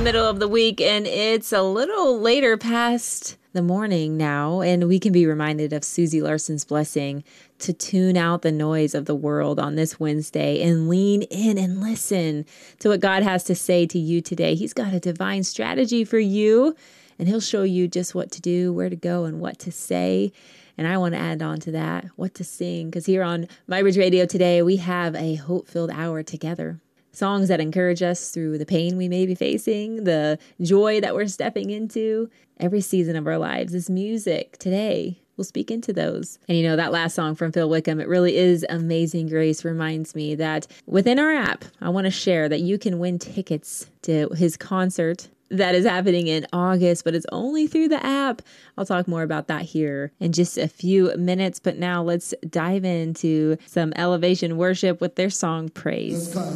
middle of the week, and it's a little later past the morning now, and we can be reminded of Susie Larson's blessing to tune out the noise of the world on this Wednesday and lean in and listen to what God has to say to you today. He's got a divine strategy for you, and he'll show you just what to do, where to go, and what to say. And I want to add on to that, what to sing, because here on MyBridge Radio today, we have a hope-filled hour together. Songs that encourage us through the pain we may be facing, the joy that we're stepping into. Every season of our lives, this music today will speak into those. And you know, that last song from Phil Wickham, it really is Amazing Grace, reminds me that within our app, I want to share that you can win tickets to his concert that is happening in August, but it's only through the app. I'll talk more about that here in just a few minutes. But now let's dive into some Elevation Worship with their song Praise.